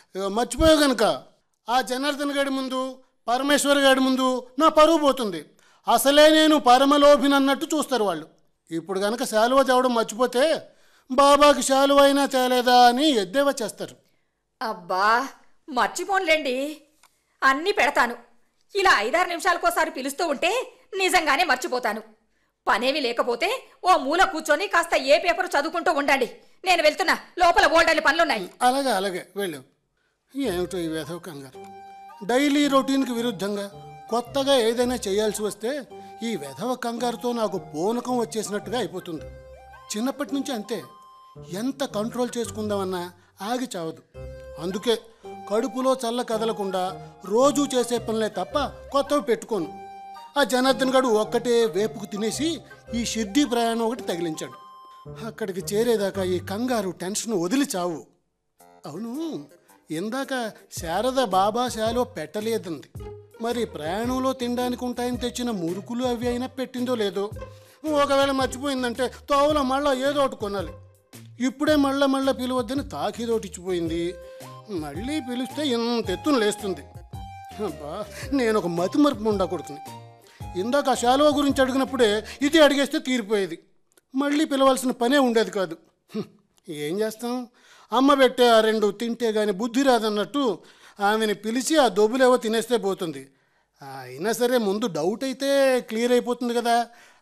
మర్చిపోయా కనుక ఆ జనార్దన్ గారి ముందు, పరమేశ్వర్ గారి ముందు నా పరువు పోతుంది. అసలే నేను పరమలోభినన్నట్టు చూస్తారు వాళ్ళు. ఇప్పుడు కనుక శాలువ తేవడం మర్చిపోతే బాబాకి శాలువ అయినా తేలేదా అని ఎద్దేవా చేస్తారు. అబ్బా మర్చిపోన్లేండి, అన్నీ పెడతాను. ఇలా 5-6 నిమిషాలకోసారి పిలుస్తూ ఉంటే నిజంగానే మర్చిపోతాను. పనేవి లేకపోతే ఓ మూల కూర్చొని కాస్త ఏ పేపర్ చదువుకుంటూ ఉండండి. నేను వెళ్తున్నా, లోపల బోల్డని పనులున్నాయి. అలాగే అలాగే వెళ్ళు. ఏమిటో ఈ వేధవ కంగారు. డైలీ రొటీన్కి విరుద్ధంగా కొత్తగా ఏదైనా చేయాల్సి వస్తే ఈ వెధవ కంగారుతో నాకు పూనకం వచ్చేసినట్టుగా అయిపోతుంది. చిన్నప్పటి నుంచి అంతే. ఎంత కంట్రోల్ చేసుకుందామన్నా ఆగి చావదు. అందుకే కడుపులో చల్ల కదలకుండా రోజూ చేసే పనులే తప్ప కొత్తవి పెట్టుకోను. ఆ జనార్దన్ గడు ఒక్కటే వేపుకు తినేసి ఈ షిర్డీ ప్రయాణం ఒకటి తగిలించాడు. అక్కడికి చేరేదాకా ఈ కంగారు టెన్షన్ వదిలి చావు. అవును, ఇందాక శారద బాబా శాలో పెట్టలేదంది. మరి ప్రయాణంలో తినడానికి ఉంటాయని తెచ్చిన మురుకులు అవి అయినా పెట్టిందో లేదో. ఒకవేళ మర్చిపోయిందంటే తోవలో మళ్ళీ ఏదో ఒకటి కొనాలి. ఇప్పుడే మళ్ళా పిలవద్దని తాకిదోటి ఇచ్చిపోయింది. మళ్ళీ పిలిస్తే ఇంత ఎత్తున లేస్తుంది. అబ్బా, నేను ఒక మతిమరుపు ఉండకూడదుని. ఇందాక ఆ శాలువ గురించి అడిగినప్పుడే ఇది అడిగేస్తే తీరిపోయేది. మళ్ళీ పిలవాల్సిన పనే ఉండేది కాదు. ఏం చేస్తాం, అమ్మ పెట్టే ఆ 2 తింటే కానీ బుద్ధి రాదన్నట్టు ఆమెని పిలిచి ఆ దొబ్బులేవో తినేస్తే పోతుంది. అయినా సరే ముందు డౌట్ అయితే క్లియర్ అయిపోతుంది కదా.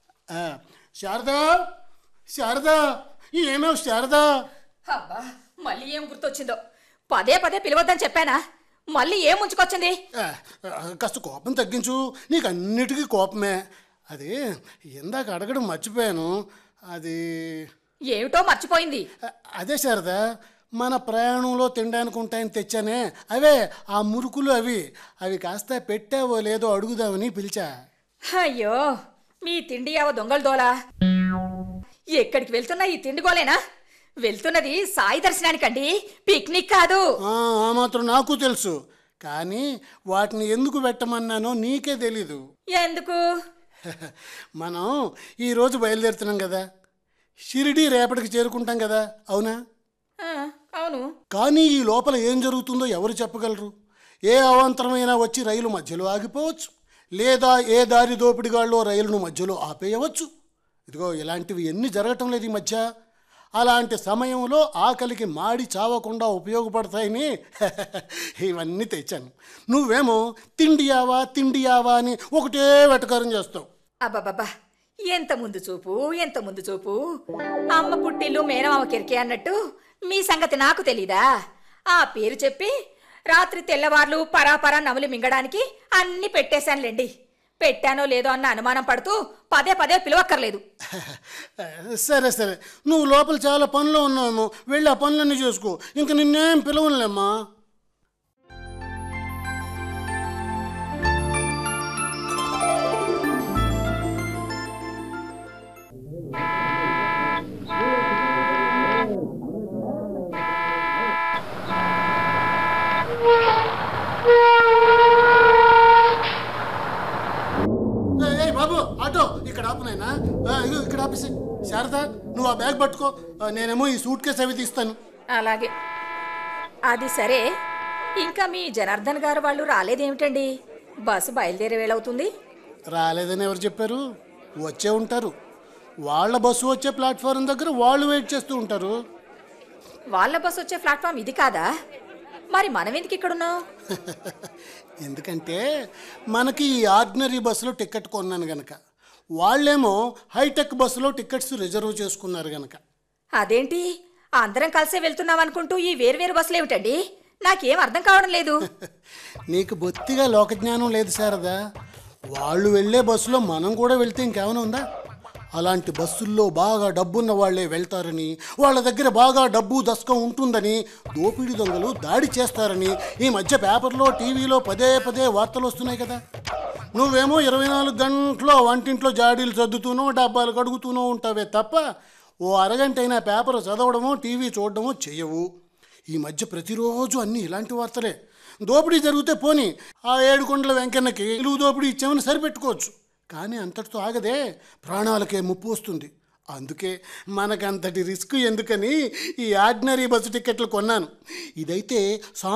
శారదా, శారదా, ఏమేవ్ శారదా? అబ్బా మళ్ళీ ఏం గుర్తొచ్చిందో. పదే పిలవద్దని చెప్పానా? మళ్ళీ ఏం ముంచుకొచ్చింది? కాస్త కోపం తగ్గించు, నీకు అన్నిటికీ కోపమే. అది ఇందాక అడగడం మర్చిపోయాను. అది ఏమిటో మర్చిపోయింది. అదే శారదా, మన ప్రయాణంలో తినడానికి ఉంటాయని తెచ్చానే, అవే ఆ మురుకులు. అవి కాస్త పెట్టావో లేదో అడుగుదామని పిలిచా. అయ్యో, మీ తిండి యావ దొంగల దోలా. ఎక్కడికి వెళ్తున్నా ఈ తిండి గోలేనా? వెళ్తున్నది సాయి దర్శనానికండి, పిక్నిక్ కాదు. ఆ మాత్రం నాకు తెలుసు, కానీ వాటిని ఎందుకు పెట్టమన్నానో నీకే తెలీదు. ఎందుకు? మనం ఈరోజు బయలుదేరుతున్నాం కదా, షిరిడీ రేపటికి చేరుకుంటాం కదా, అవునా? అవును. కానీ ఈ లోపల ఏం జరుగుతుందో ఎవరు చెప్పగలరు? ఏ అవాంతరమైనా వచ్చి రైలు మధ్యలో ఆగిపోవచ్చు, లేదా ఏ దారి దోపిడిగాళ్ళో రైలును మధ్యలో ఆపేయవచ్చు. ఇదిగో ఇలాంటివి ఎన్ని జరగటం లేదు ఈ మధ్య. అలాంటి సమయంలో ఆకలికి మాడి చావకుండా ఉపయోగపడతాయని ఇవన్నీ తెచ్చాను. నువ్వేమో తిండియావా అని ఒకటే వెటకారం చేస్తావు. అబ్బబ్బబ్బా, ఎంత ముందు చూపు. అమ్మ పుట్టిల్లు మేనమామ కిరికే అన్నట్టు మీ సంగతి నాకు తెలీదా? ఆ పేరు చెప్పి రాత్రి తెల్లవార్లు పరాపరా నములు మింగడానికి అన్ని పెట్టేశానులేండి. పెట్టానో లేదో అన్న అనుమానం పడుతూ పదే పిలవక్కర్లేదు. సరే, నువ్వు లోపల చాలా పనులు ఉన్నావేమో, వెళ్ళి ఆ పనులన్నీ చేసుకో. ఇంక నిన్నేం పిలవనులేమ్మా. బాబు, ఆటో ఇక్కడ ఆపునైనా, ఇక్కడ ఆపేసి. శారదా, నువ్వు ఆ బ్యాగ్ పట్టుకో, నేనేమో ఈ సూట్ కేసు అవి తీస్తాను. అలాగే. అది సరే, ఇంకా మీ జనార్దన్ గారు వాళ్ళు రాలేదేమిటండి? బస్సు బయలుదేరే వేళవుతుంది. రాలేదని ఎవరు చెప్పారు? వచ్చే ఉంటారు. వాళ్ళ బస్సు వచ్చే ప్లాట్ఫారం దగ్గర వాళ్ళు వెయిట్ చేస్తూ ఉంటారు. వాళ్ళ బస్సు వచ్చే ప్లాట్ఫామ్ ఇది కాదా? మరి మనం ఎందుకు ఇక్కడున్నాం? ఎందుకంటే మనకి ఈ ఆర్డినరీ బస్సులో టికెట్ కొన్నాను గనక, వాళ్ళేమో హైటెక్ బస్సులో టికెట్స్ రిజర్వ్ చేసుకున్నారు గనక. అదేంటి, అందరం కలిసే వెళ్తున్నాం అనుకుంటూ ఈ వేరు బస్సులు ఏమిటండి? నాకేం అర్థం కావడం లేదు. నీకు బొత్తిగా లోకజ్ఞానం లేదు శారదా. వాళ్ళు వెళ్ళే బస్సులో మనం కూడా వెళ్తే ఇంకేమైనా ఉందా? అలాంటి బస్సుల్లో బాగా డబ్బున్న వాళ్లే వెళ్తారని, వాళ్ళ దగ్గర బాగా డబ్బు దశకం ఉంటుందని దోపిడీ దొంగలు దాడి చేస్తారని ఈ మధ్య పేపర్లో, టీవీలో పదే వార్తలు వస్తున్నాయి కదా. నువ్వేమో 24 గంటలు వంటింట్లో జాడీలు సర్దుతూనో డబ్బాలు కడుగుతూనో ఉంటావే తప్ప ఓ అరగంట అయినా పేపర్ చదవడమో టీవీ చూడడమో చెయ్యవు. ఈ మధ్య ప్రతిరోజు అన్నీ ఇలాంటి వార్తలే. దోపిడీ జరిగితే పోని ఆ 7 కొండల వెంకన్నకి ఇలువు దోపిడీ ఇచ్చామని సరిపెట్టుకోవచ్చు, కానీ అంతటితో ఆగదే, ప్రాణాలకే ముప్పు వస్తుంది. అందుకే మనకంతటి రిస్క్ ఎందుకని ఈ ఆర్డినరీ బస్సు టికెట్లు కొన్నాను. ఇదైతే